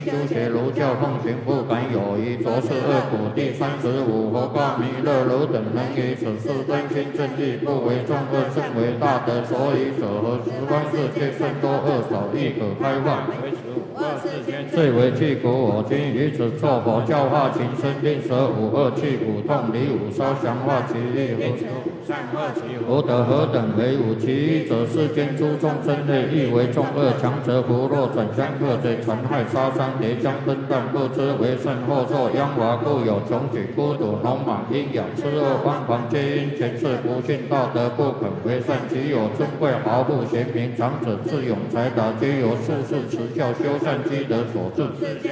书写儒教奉行不敢有疑，着是恶苦。第35，佛告弥勒汝等能以此事真心正义，不为众恶，甚为大德。所以者何？十方世界甚多恶少，亦可开放。最为具古，我今于此作佛教化情深，令舍五恶去苦痛，离五烧降化其意。福德何等为五？其一者，世间诸众生类，亦为众恶，强者福若转相克贼，残害杀伤，叠将分断，不知为甚，后受殃华，故有穷举、孤独、农莽、阴阳、痴恶、妄狂，皆因前世不信道德，不肯为善。其有尊贵豪富、贤明长者、智勇才达，皆由术士持教修善积德所致。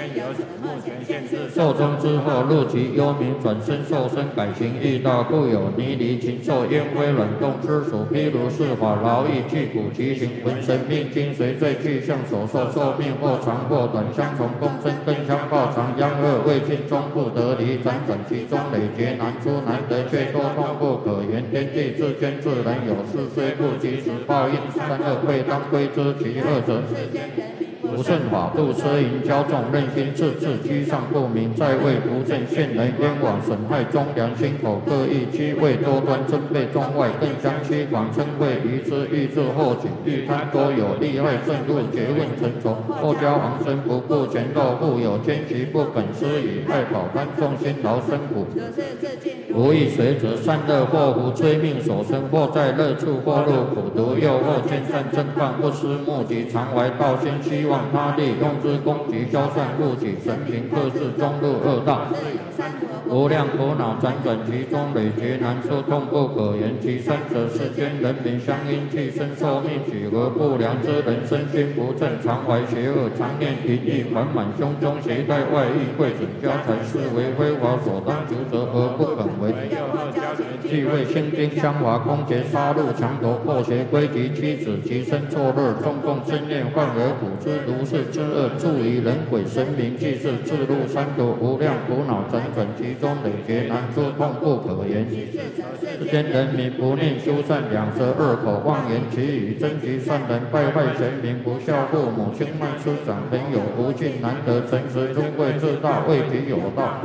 寿终之后，入其幽冥，转身受身，改行异道，故有泥离禽兽、烟灰卵动之属。譬如是法，劳役具骨其形，魂神命精随罪具象所受，寿命或长或短，相从共生，更相报长。殃恶未尽，终不得离，辗转其中，累劫难出，难得却多痛不可言。天地自间自然有事，虽不及时报应，善恶贵当归之。其二者，不顺法度，奢淫骄纵，任心自治，居上不明，在位不正，陷人冤枉，损害忠良，心口各异，欺位多端，争备中外，更相欺狂，称谓愚之，欲治后己，欲贪多有，利害甚入，诘问成仇，后交往生，不顾前斗，富有奸奇，不肯施以爱保贪，众辛劳生苦。无益随者，善恶祸福，追命所生，或在乐处，或入苦毒，又或见善正犯，不思目的，常怀道心，希望他利，用之攻击，消散误己，神平克制，终入恶道。无量苦恼辗转其中，累劫难出，痛不可言。其三者，世间人民相因寄生，受命举而不良之人，身心不正，常怀邪恶，常念淫欲，缓满胸中，携带外溢，贵准家财，是为非法所当求者，而不肯为。既为兴兵相华，攻劫杀戮，强夺破邪归及妻子，其身作乐，众共争念，患而苦之，如是之恶，助于人鬼神明，即是自入三途，无量苦恼辗转其中，累劫难出，痛不可言。世间人民不念修善，两舌恶口，妄言其语，争其善人，败坏贤明，不孝父母，轻慢师长，朋友不敬，难得诚实，尊贵自大，为己有道，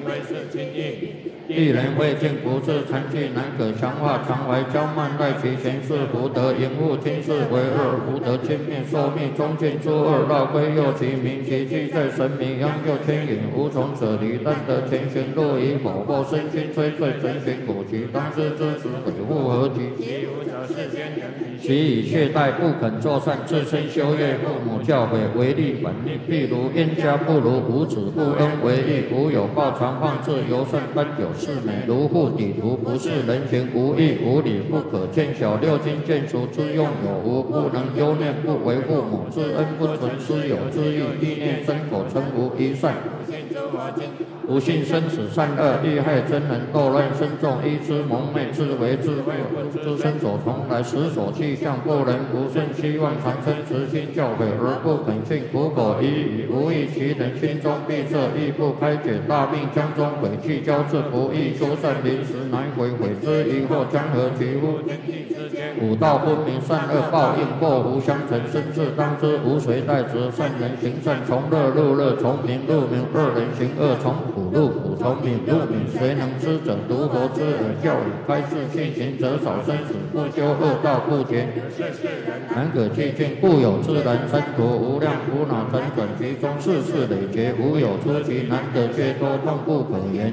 一人未尽不治，残疾难可强化，常怀骄慢，赖其前世福德，淫恶今世为恶，福德轻灭，寿命终尽诸恶，绕归右其名，其迹在神明，央救牵引，无从舍离，但得前旋落于否，或身心摧罪，神寻果其当知之时，悔复何及？其以懈怠，不肯作善，自身修业，父母教诲，违逆反逆。譬如冤家不如无子，不恩为义，无有报常放置，尤甚奔有事美，如护底图，不是人情，无义无理，不可见小六经见除之用有无，不能忧念，不为父母之恩，不存师友之意，意念身口成无一善。不信生死善恶，欲害真人，斗乱身众，依之蒙昧，自为自灭，知身所从来，实所去向，不能不顺，希望长生慈心教诲，而不肯信，苦口一语，无益其人，心中闭塞，亦不开解，大病将中，悔气交至，不易修善，临时难悔，悔之疑惑，将何其乎？五道分明，善恶报应，祸福相承，生至当知，无谁代之。善人行善，从乐入乐，从明入明；恶人行恶，从苦入苦，从明入明。谁能知者？独佛之耳教语，开示信行者少生死，不修恶道不绝，难可寂静。故有自然三途，无量苦恼辗转其中，世事累劫，无有出奇，难得却多，痛不可言。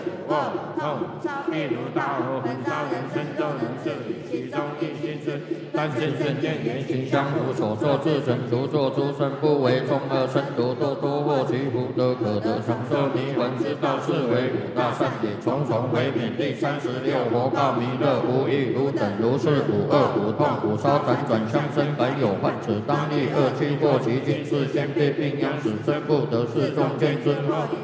譬如大火焚烧人身，就能治理其中一心事。但见圣见言行相符，所作自成，独作诸身，不为众恶身独多多获其福德，可得长寿弥闻之道，是为五大善也。重重为免。第36，佛告弥勒，无欲如等，如是五恶五痛五烧辗转相生，本有患，此当立恶趣过其境，是先被病殃，使身不得世众见之。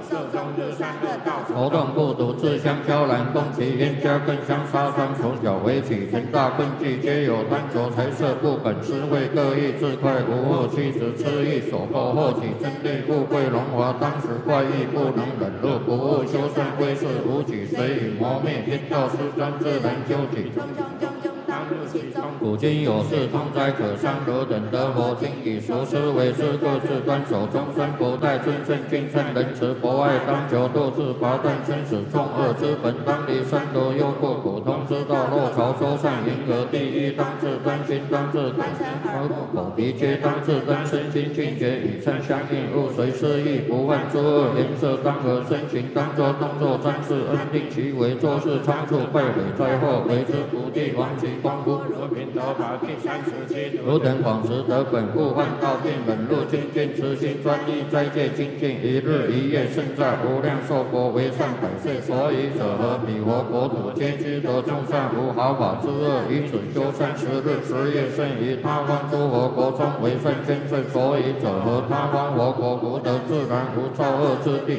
头痛不独，自相交然，攻其冤家，更相杀伤。从小为起，成大困忌，皆有贪着财色，不肯施惠，各异自快，无恶妻子痴意所迫，后起争利，富贵荣华，当时怪异，不能忍辱，不务修善，归世无举，随以磨灭，天道施专之人究竟。 古今有事通哉可伤汝等得佛经以熟思为师，各自端守终身不殆，尊圣敬圣仁慈博爱，当求度自拔断生死重恶之本，当离三毒忧故苦通之道，若朝周善银河第一，当自登心，当自登耳口鼻皆当自登身心境界与称相应，勿随失意不犯诸恶，颜色当和身形当作动作瞻视恩定其为做事仓促败毁灾祸，为之不地亡其功夫。如品德法第37，汝等广识得本故患道并忍辱精进，慈心专一斋戒精进，一日一夜胜在无量寿佛为上百岁，所以者何彼佛国土皆知得众善无毫发之恶，以此修30日10夜胜于他方诸佛国中为圣千岁，所以者何他方佛国福德自然无造恶之地。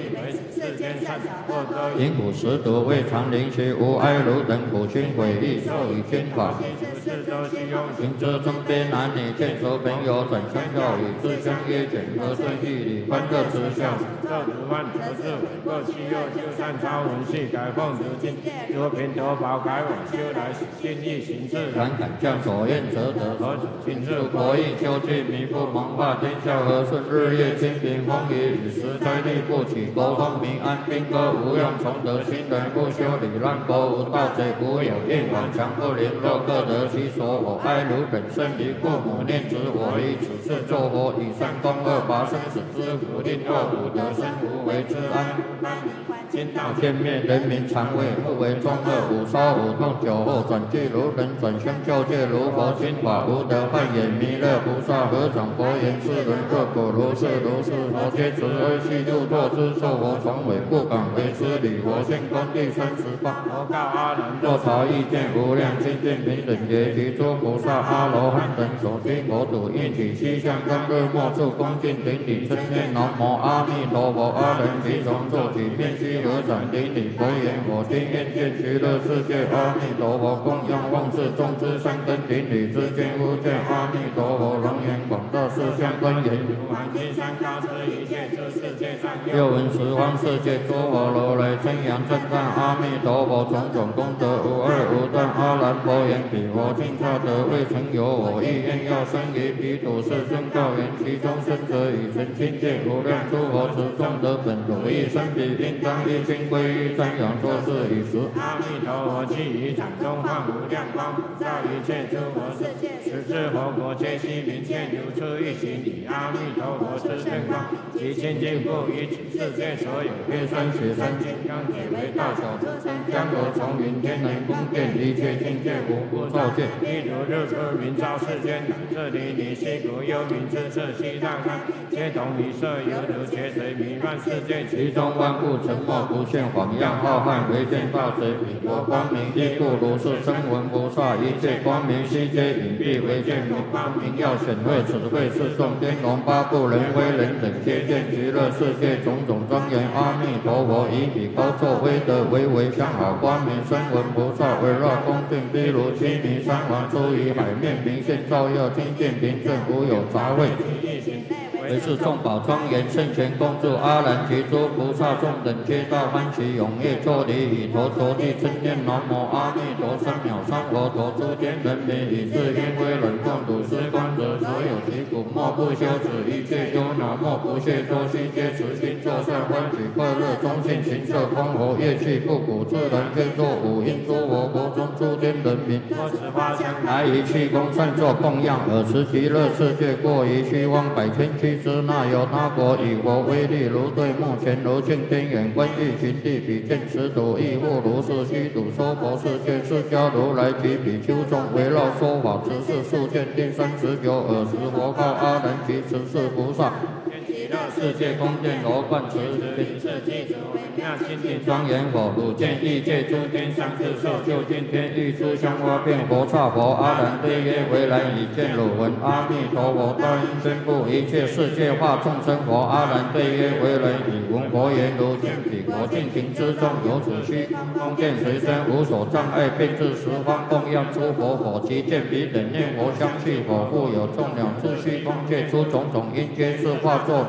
因苦食毒未尝灵其无哀汝等苦心悔意，受以天法。行之中边男女见熟朋友转相告语，自相约卷和顺义理欢乐之笑。各如万德自伟，各其右就善超文系改奉如经，若平德宝改往修来心意行自然，敢将所愿则得。何止今日国义究竟弥不蒙化天下和顺，日夜清平风雨与时灾力不起，国风民安兵戈无用，从得新人不修理，让国无盗贼无有应往强不凌，若各得其所，我哀汝等生离父母念之，我以此事作佛，以善功恶拔生死之苦，令恶苦得生无为之安。今道见灭人民常为不为中恶，五烧五痛酒后转具如人，转生教戒如佛心法，无得幻眼弥勒菩萨合掌佛言：世人若果如是如是，佛皆慈悲悉入堕之，受佛从委不敢为之礼，我现功第38。佛告阿难：若朝意见无量清净平等觉，及诸菩萨阿罗汉等所居国土，应起西向根日末处恭敬顶礼，称念南无阿弥陀佛。阿人即从坐起，面须合掌顶礼，佛言：我今愿见极乐世界阿弥陀佛，供养望世众之三根顶礼之间，忽见阿弥陀佛龙颜广大，四相庄严，如含金山高之一切之世界上，又闻十方世界诸佛如来称扬赞叹阿弥陀佛种种功德无二无断。阿难佛言：彼佛尽刹得未曾有我意愿要生于彼土世尊告言：其中生者以成清净无量诸佛持众得本如意生彼，应当一心归依瞻仰作是以时，阿弥陀佛既于场中放无量光，普照一切诸佛世界，十智佛国皆悉明现，如出一行以阿弥陀佛之圣光，其清净不于此世界所有遍身血身金刚体为大小诸生，江河从云天人宫殿，一切境界无不照见。譬如日出明照世间，乃至离离西谷幽冥之色西大看，皆同一色，犹如劫水弥漫世界，其中万物沉默不现，晃漾浩瀚，唯见大水彼国光明，亦故如是声闻菩萨一切光明悉皆隐蔽，唯见明光明耀显慧，此慧是众天龙八部人非人等皆见极乐世界种种庄严。阿弥陀佛以彼高作威德，为相好光明声闻菩萨围绕恭敬，譬如须弥山王出于海面，明现照耀清净平正，无有杂秽。为是众宝庄严圣权恭祝阿难及诸菩萨众等皆大欢喜踊跃作礼，以头着地称念南无阿弥陀3秒3佛陀，诸天人民以是因为忍共睹施观者，所有其苦莫不修止，一切忧恼莫不懈脱，悉皆慈心作善欢喜快乐，中性行色空活，业气不苦，自然愿作五应诸佛国中诸天人民，多持花香来于气功善作供养，尔时极乐世界过于虚妄百千俱之那有他国，以佛威力如对目前如镜天眼观欲寻地，比见此土亦复如是虚土说佛世界，释迦如来及比丘众围绕说法，此事数见第39。尔时佛告阿难及十世菩萨：极乐世界宫殿罗贯持平世纪主微妙清净庄严佛，汝见异界诸天相自受，就近天欲出香花变佛刹佛。阿难对曰：为来已见汝闻阿弥陀佛大应宣布一切世界化众生佛。阿难对曰：为来已闻佛言，如见彼国净庭之中，有此虚空殿随身，无所障碍，遍至十方供养诸佛佛。即见彼等念佛相续佛，复有众鸟自虚空界出种种因皆是化作如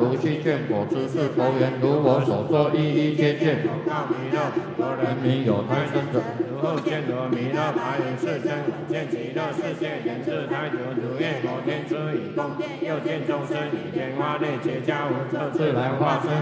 如其见果，知是佛缘，如我所说，一一皆见。 广告弥勒，佛人人民有胎生者， 如后见得弥勒白云世身，见极乐世界，言自胎久，如月摩天之以供，又见众生以天花内结跏趺，这次来化身。